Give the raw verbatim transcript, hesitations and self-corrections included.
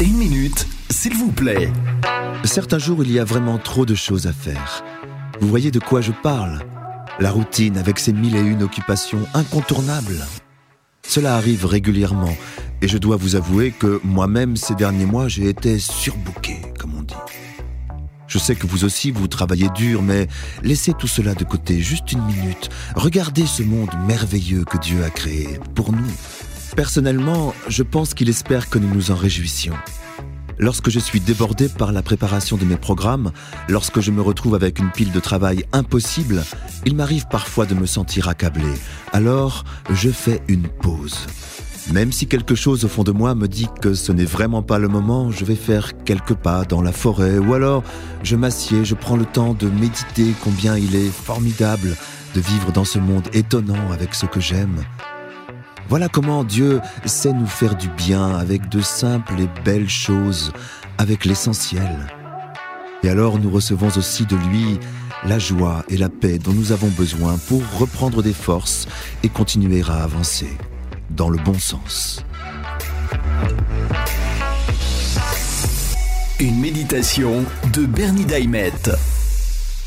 Une minute, s'il vous plaît. Certains jours, il y a vraiment trop de choses à faire. Vous voyez de quoi je parle ? La routine avec ses mille et une occupations incontournables. Cela arrive régulièrement et je dois vous avouer que moi-même, ces derniers mois, j'ai été surbooké, comme on dit. Je sais que vous aussi, vous travaillez dur, mais laissez tout cela de côté, juste une minute. Regardez ce monde merveilleux que Dieu a créé pour nous. Personnellement, je pense qu'il espère que nous nous en réjouissions. Lorsque je suis débordé par la préparation de mes programmes, lorsque je me retrouve avec une pile de travail impossible, il m'arrive parfois de me sentir accablé. Alors, je fais une pause. Même si quelque chose au fond de moi me dit que ce n'est vraiment pas le moment, je vais faire quelques pas dans la forêt ou alors je m'assieds, je prends le temps de méditer combien il est formidable de vivre dans ce monde étonnant avec ce que j'aime. Voilà comment Dieu sait nous faire du bien avec de simples et belles choses, avec l'essentiel. Et alors nous recevons aussi de lui la joie et la paix dont nous avons besoin pour reprendre des forces et continuer à avancer dans le bon sens. Une méditation de Bernie Daimet.